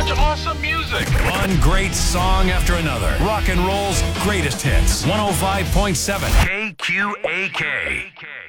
such awesome music. One great song after another. Rock and roll's greatest hits. 105.7 KQAK.